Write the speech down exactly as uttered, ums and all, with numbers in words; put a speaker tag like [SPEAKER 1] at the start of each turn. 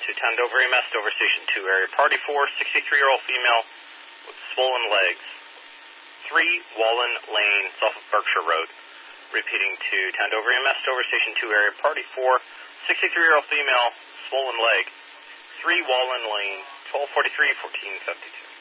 [SPEAKER 1] to Tandover E M S, Dover Station two area. Party four, sixty-three-year-old female with swollen legs. three Wallen Lane, south of Berkshire Road. Repeating to Tandover E M S, Dover Station two area. Party four, sixty-three-year-old female, swollen leg. three Wallen Lane, twelve forty-three, fourteen seventy-two.